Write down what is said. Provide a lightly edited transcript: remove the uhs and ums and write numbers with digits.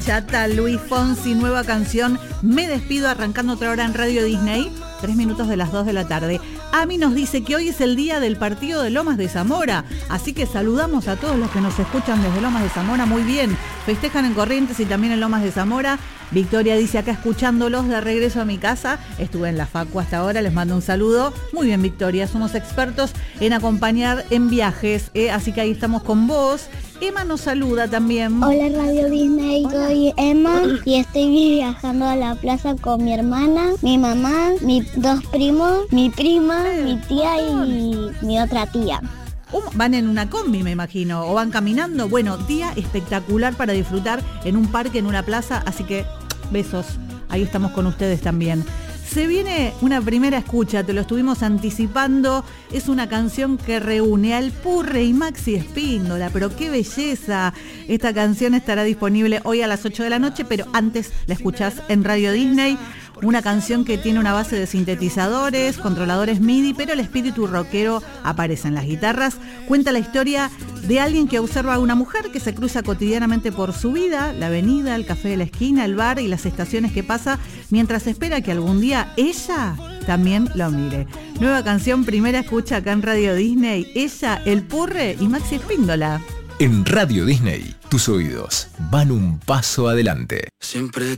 Bachata, Luis Fonsi, nueva canción, Me Despido, arrancando otra hora en Radio Disney, 3 minutos de las 2 de la tarde. Ami nos dice que hoy es el día del partido de Lomas de Zamora, así que saludamos a todos los que nos escuchan desde Lomas de Zamora, muy bien, festejan en Corrientes y también en Lomas de Zamora. Victoria dice acá escuchándolos de regreso a mi casa, estuve en la facu hasta ahora, les mando un saludo. Muy bien, Victoria, somos expertos en acompañar en viajes, así que ahí estamos con vos. Emma nos saluda también. Hola Radio Disney, soy Emma y estoy viajando a la plaza con mi hermana, mi mamá, mis 2 primos, mi prima, mi tía y mi otra tía. Van en una combi, me imagino, o van caminando. Bueno, día espectacular para disfrutar en un parque, en una plaza, así que besos, ahí estamos con ustedes también. Se viene una primera escucha, te lo estuvimos anticipando, es una canción que reúne al Purre y Maxi Espíndola, pero qué belleza. Esta canción estará disponible hoy a las 8 de la noche, pero antes la escuchás en Radio Disney. Una canción que tiene una base de sintetizadores, controladores MIDI, pero el espíritu rockero aparece en las guitarras. Cuenta la historia de alguien que observa a una mujer que se cruza cotidianamente por su vida, la avenida, el café de la esquina, el bar y las estaciones que pasa, mientras espera que algún día ella también lo mire. Nueva canción, primera escucha acá en Radio Disney. Ella, el Purre y Maxi Espíndola. En Radio Disney, tus oídos van un paso adelante. Siempre